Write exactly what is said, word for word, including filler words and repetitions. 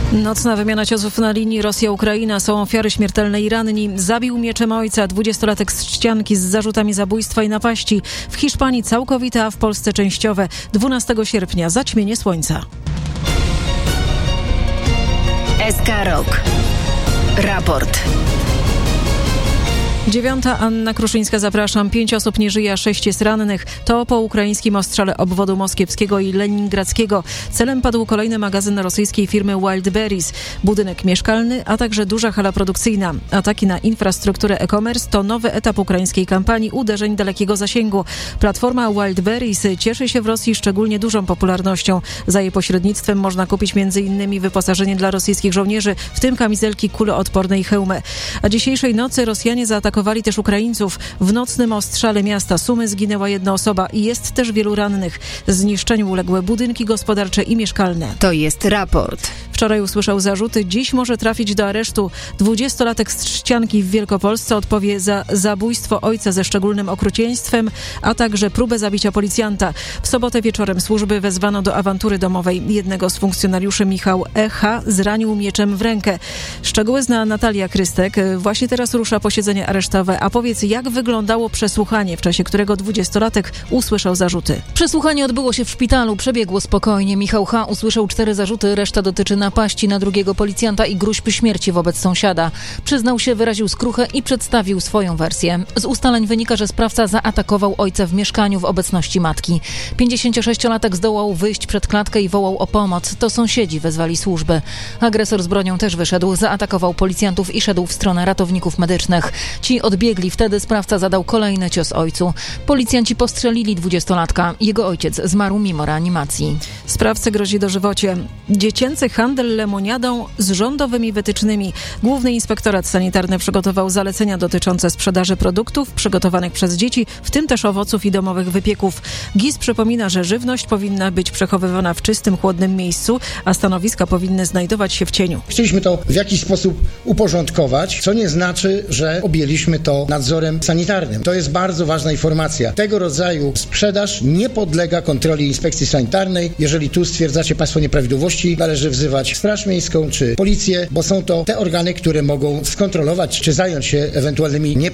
Nocna wymiana ciosów na linii Rosja-Ukraina. Są ofiary śmiertelne i ranni. Zabił mieczem ojca dwudziestolatek z Trzcianki z zarzutami zabójstwa i napaści. W Hiszpanii całkowite, a w Polsce częściowe. dwunastego sierpnia zaćmienie słońca. S K Rok. Raport. Dziewiąta, Anna Kruszyńska, zapraszam. Pięć osób nie żyje, a sześć jest rannych. To po ukraińskim ostrzale obwodu moskiewskiego i leningradzkiego. Celem padł kolejny magazyn rosyjskiej firmy Wildberries. Budynek mieszkalny, a także duża hala produkcyjna. Ataki na infrastrukturę e-commerce to nowy etap ukraińskiej kampanii uderzeń dalekiego zasięgu. Platforma Wildberries cieszy się w Rosji szczególnie dużą popularnością. Za jej pośrednictwem można kupić między innymi wyposażenie dla rosyjskich żołnierzy, w tym kamizelki kuloodporne i hełmy. A dzisiejszej nocy Rosjanie zaatakowali Atakowali też Ukraińców. W nocnym ostrzale miasta Sumy zginęła jedna osoba i jest też wielu rannych. Zniszczeniu uległy budynki gospodarcze i mieszkalne. To jest raport. Wczoraj usłyszał zarzuty, dziś może trafić do aresztu. Dwudziestolatek z Trzcianki w Wielkopolsce odpowie za zabójstwo ojca ze szczególnym okrucieństwem, a także próbę zabicia policjanta. W sobotę wieczorem służby wezwano do awantury domowej. Jednego z funkcjonariuszy, Michał E H, zranił mieczem w rękę. Szczegóły zna Natalia Krystek. Właśnie teraz rusza posiedzenie aresztowe. A powiedz, jak wyglądało przesłuchanie, w czasie którego dwudziestolatek usłyszał zarzuty? Przesłuchanie odbyło się w szpitalu, przebiegło spokojnie. Michał H. usłyszał cztery zarzuty, reszta dotyczy napaści na drugiego policjanta i gruźb śmierci wobec sąsiada. Przyznał się, wyraził skruchę i przedstawił swoją wersję. Z ustaleń wynika, że sprawca zaatakował ojca w mieszkaniu w obecności matki. pięćdziesięciosześciolatek zdołał wyjść przed klatkę i wołał o pomoc. To sąsiedzi wezwali służby. Agresor z bronią też wyszedł, zaatakował policjantów i szedł w stronę ratowników medycznych. Ci odbiegli, wtedy sprawca zadał kolejny cios ojcu. Policjanci postrzelili dwudziestolatka. Jego ojciec zmarł mimo reanimacji. Sprawcy grozi dożywocie. Dziecięcy handel lemoniadą z rządowymi wytycznymi. Główny Inspektorat Sanitarny przygotował zalecenia dotyczące sprzedaży produktów przygotowanych przez dzieci, w tym też owoców i domowych wypieków. G I S przypomina, że żywność powinna być przechowywana w czystym, chłodnym miejscu, a stanowiska powinny znajdować się w cieniu. Chcieliśmy to w jakiś sposób uporządkować, co nie znaczy, że objęliśmy to nadzorem sanitarnym. To jest bardzo ważna informacja. Tego rodzaju sprzedaż nie podlega kontroli inspekcji sanitarnej. Jeżeli tu stwierdzacie Państwo nieprawidłowości, należy wzywać Straż Miejską czy Policję, bo są to te organy, które mogą skontrolować czy zająć się ewentualnymi nieprawidłowościami